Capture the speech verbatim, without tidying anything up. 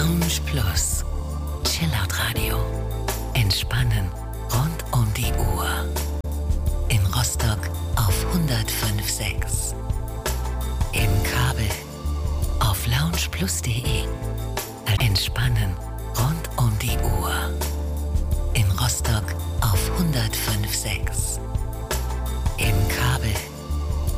Lounge Plus, Chillout Radio. Entspannen rund um die Uhr. In Rostock auf hundertfünf Komma sechs. Im Kabel auf loungeplus punkt de. Entspannen rund um die Uhr. In Rostock auf hundertfünf Komma sechs.